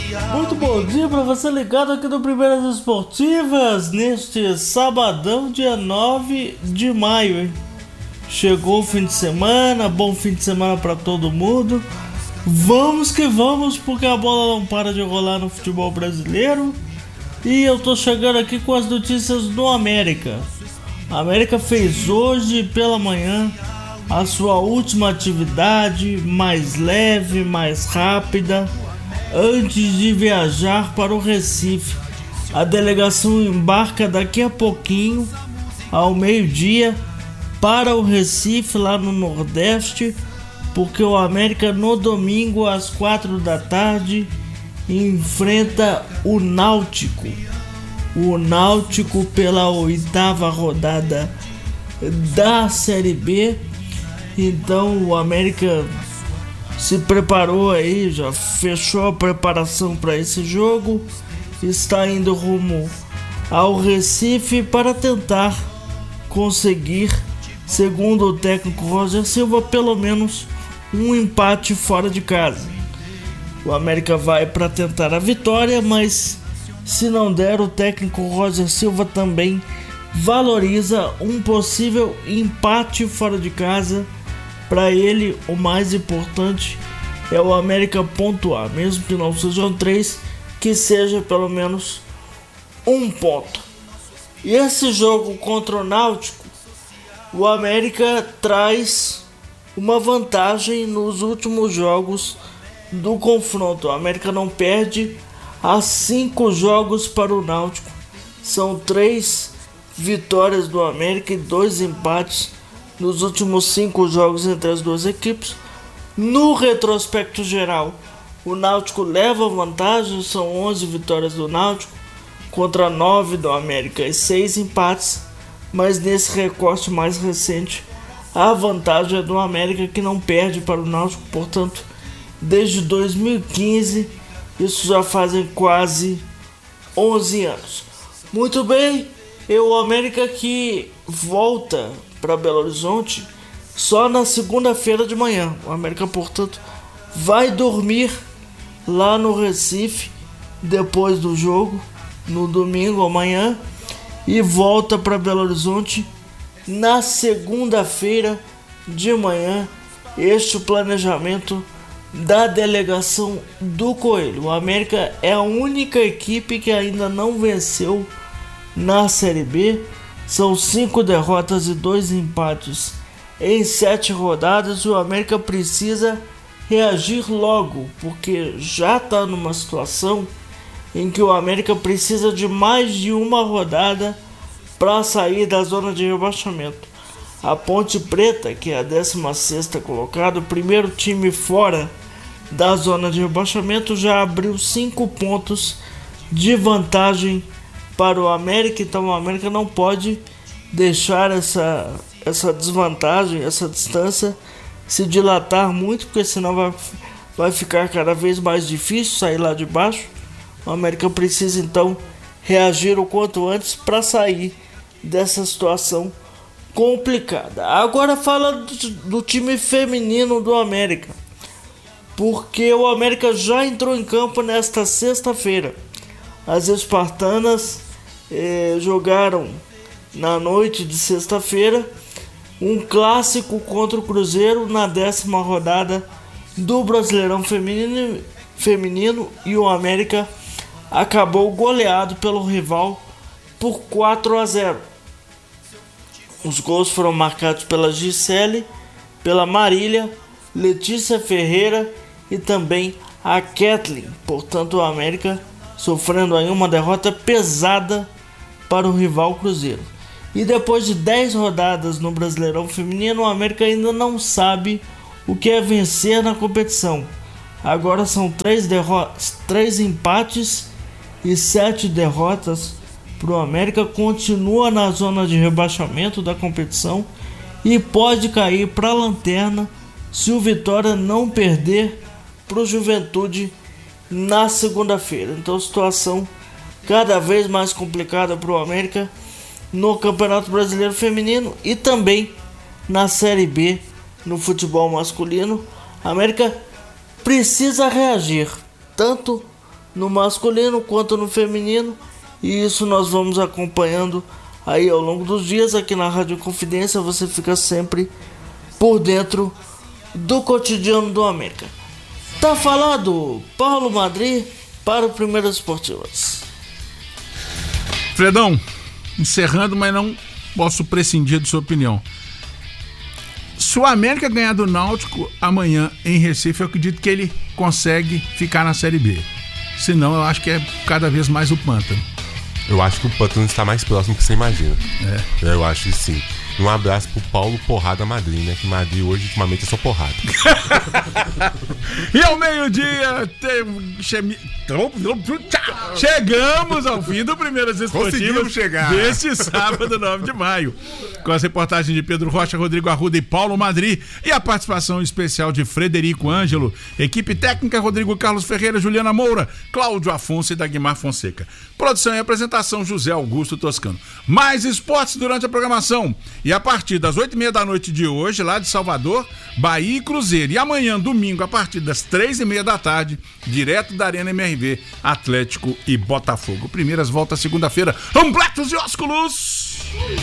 Muito bom dia para você ligado aqui no Primeiras Esportivas, neste sabadão, dia 9 de maio, hein? Chegou o fim de semana, bom fim de semana para todo mundo. Vamos que vamos, porque a bola não para de rolar no futebol brasileiro. E eu tô chegando aqui com as notícias do América. A América fez hoje pela manhã a sua última atividade, mais leve, mais rápida, antes de viajar para o Recife. A delegação embarca daqui a pouquinho, ao meio-dia, para o Recife, lá no Nordeste, porque o América no domingo às 4 da tarde enfrenta o Náutico. O Náutico pela 8ª rodada da Série B. Então o América se preparou aí, já fechou a preparação para esse jogo, está indo rumo ao Recife para tentar conseguir, segundo o técnico Roger Silva, pelo menos um empate fora de casa. O América vai para tentar a vitória, mas se não der, o técnico Roger Silva também valoriza um possível empate fora de casa. Para ele, o mais importante é o América pontuar, mesmo que não sejam 3, que seja pelo menos um ponto. E esse jogo contra o Náutico, o América traz uma vantagem nos últimos jogos do confronto. O América não perde há 5 jogos para o Náutico. São 3 vitórias do América e 2 empates nos últimos 5 jogos entre as duas equipes. No retrospecto geral, o Náutico leva vantagem, são 11 vitórias do Náutico contra 9 do América e 6 empates, mas nesse recorte mais recente, a vantagem é do América, que não perde para o Náutico, portanto, desde 2015, isso já fazem quase 11 anos. Muito bem, o América que volta para Belo Horizonte só na segunda-feira de manhã. O América, portanto, vai dormir lá no Recife depois do jogo, no domingo amanhã, e volta para Belo Horizonte na segunda-feira de manhã. Este é o planejamento da delegação do Coelho. O América é a única equipe que ainda não venceu na Série B. São 5 derrotas e 2 empates em 7 rodadas. O América precisa reagir logo, porque já está numa situação em que o América precisa de mais de uma rodada para sair da zona de rebaixamento. A Ponte Preta, que é a 16ª colocada, o primeiro time fora da zona de rebaixamento, já abriu 5 pontos de vantagem para o América. Então o América não pode deixar essa desvantagem, essa distância se dilatar muito, porque senão vai ficar cada vez mais difícil sair lá de baixo. O América precisa então reagir o quanto antes para sair dessa situação complicada. Agora fala do time feminino do América, porque o América já entrou em campo nesta sexta-feira. As espartanas jogaram na noite de sexta-feira um clássico contra o Cruzeiro na 10ª rodada do Brasileirão Feminino, e o América acabou goleado pelo rival por 4-0. Os gols foram marcados pela Gisele, pela Marília, Letícia Ferreira e também a Kathleen. Portanto, o América sofrendo aí uma derrota pesada para o rival Cruzeiro. E depois de 10 rodadas no Brasileirão Feminino, o América ainda não sabe o que é vencer na competição. Agora são 3 empates e 7 derrotas para o América. Continua na zona de rebaixamento da competição e pode cair para a lanterna se o Vitória não perder para o Juventude na segunda-feira. Então, situação cada vez mais complicada para o América no Campeonato Brasileiro Feminino e também na Série B no futebol masculino. A América precisa reagir tanto no masculino quanto no feminino, e isso nós vamos acompanhando aí ao longo dos dias aqui na Rádio Confidência. Você fica sempre por dentro do cotidiano do América. Tá falado, Paulo Madri para o Primeiras Esportivas. Fredão, encerrando, mas não posso prescindir de sua opinião. Se o América ganhar do Náutico amanhã em Recife, eu acredito que ele consegue ficar na Série B. Senão, eu acho que é cada vez mais o pântano. Eu acho que o pântano está mais próximo que você imagina. Eu acho que sim. Um abraço pro Paulo Porrada Madri, né? Que Madri hoje, ultimamente, é só porrada. E ao meio-dia, chegamos ao fim do Primeiras Esportivas deste sábado, 9 de maio. Com as reportagens de Pedro Rocha, Rodrigo Arruda e Paulo Madri. E a participação especial de Frederico Ângelo. Equipe técnica, Rodrigo Carlos Ferreira, Juliana Moura, Cláudio Afonso e Dagmar Fonseca. Produção e apresentação, José Augusto Toscano. Mais esportes durante a programação. E a partir das 8h30 da noite de hoje, lá de Salvador, Bahia e Cruzeiro. E amanhã, domingo, a partir das 3h30 da tarde, direto da Arena MRV, Atlético e Botafogo. Primeiras voltas segunda-feira. Ambletos e ósculos!